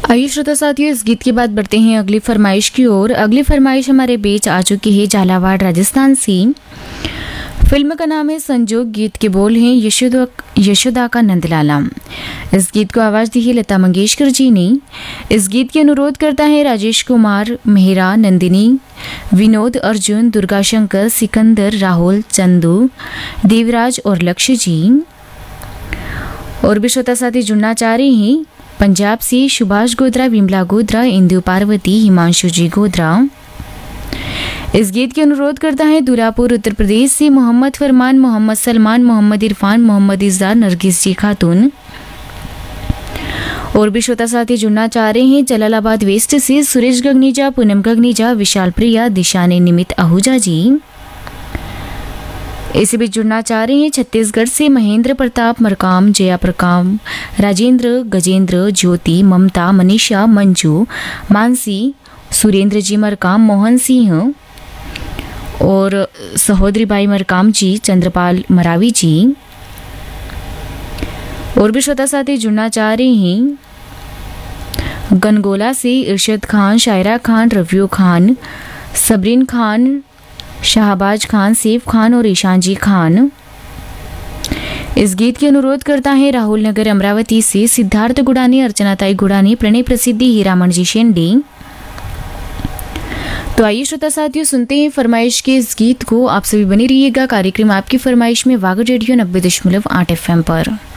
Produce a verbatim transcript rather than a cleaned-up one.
आइए श्रोता साथियों, इस गीत के बाद बढ़ते हैं अगली फरमाइश की ओर। अगली फरमाइश हमारे बीच आ चुकी है झालावाड़ राजस्थान से। फिल्म का नाम है संजोग, गीत के बोल हैं यशोदा यशोदा का नंदलाला। इस गीत को आवाज़ दी है लता मंगेशकर जी ने। इस गीत के अनुरोध करता है राजेश कुमार, मेहरा, नंदिनी, विनोद, अर्जुन, दुर्गा शंकर, सिकंदर, राहुल, चंदू, देवराज और लक्ष्य जी। और भी श्रोता साथी जुड़ना चाह रहे हैं पंजाब से सुभाष गोद्रा, विमला गोद्रा, इंदु पार्वती, हिमांशु जी गोद्रा। इस गीत के अनुरोध करता है दुरापुर उत्तर प्रदेश से मोहम्मद फरमान, मोहम्मद सलमान, मोहम्मद इरफान, मोहम्मद इज़्ज़ार, नरगिस जी खातून। और भी श्रोता साथी जुड़ना चाह रहे हैं जलालाबाद वेस्ट से सुरेश गगनीजा, पूनम गगनीजा, विशाल प्रिया, दिशाने निमित आहूजा जी। इसी बीच जुड़ना चाह रहे हैं छत्तीसगढ़ से महेंद्र प्रताप मरकाम, जया प्रकाम, राजेंद्र, गजेंद्र, ज्योति, ममता, मनीषा, मंजू, मानसी, सुरेंद्र जी मरकाम, मोहन सिंह और सहोदरी बाई मरकाम जी, चंद्रपाल मरावी जी। और भी श्रोता साथी जुड़ना चाह रहे हैं गनगोला से इरशद खान, शायरा खान, रवियो खान, सबरीन खान, शाहबाज खान, सैफ खान और ईशान जी खान। इस गीत के अनुरोध करता है राहुल नगर अमरावती से सिद्धार्थ गुड़ानी, अर्चनाताई गुड़ानी, प्रणय प्रसिद्धि, हीरामण जी शेंडे। तो आइए श्रोता साथियों सुनते हैं फरमाइश के इस गीत को। आप सभी बने रहिएगा कार्यक्रम आपकी फरमाइश में वागड़ रेडियो नब्बे दशमलव आठ एफ एम पर।